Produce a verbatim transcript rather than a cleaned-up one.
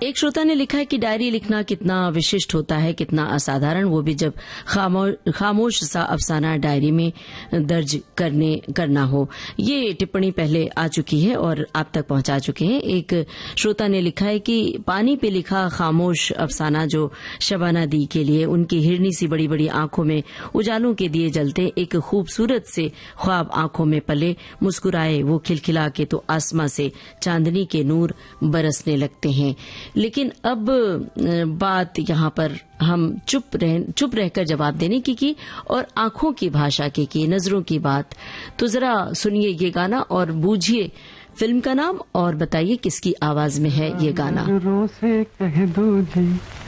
एक श्रोता ने लिखा है कि डायरी लिखना कितना विशिष्ट होता है, कितना असाधारण, वो भी जब खामोश खामोश सा अफसाना डायरी में दर्ज करने करना हो। ये टिप्पणी पहले आ चुकी है और आप तक पहुंचा चुके हैं। एक श्रोता ने लिखा है कि पानी पे लिखा खामोश अफसाना जो शबाना दी के लिए, उनकी हिरनी सी बड़ी बड़ी आंखों में उजालों के दिए जलते, एक खूबसूरत से ख्वाब आंखों में पले, मुस्कुराए वो खिलखिला के तो आसमां से चांदनी के नूर बरसने लगते हैं। लेकिन अब बात यहाँ पर हम चुप रह चुप रहकर जवाब देने की की और आंखों की भाषा की की, नजरों की बात। तो जरा सुनिए ये गाना और बूझिए फिल्म का नाम और बताइए किसकी आवाज में है ये गाना। से कह दो जी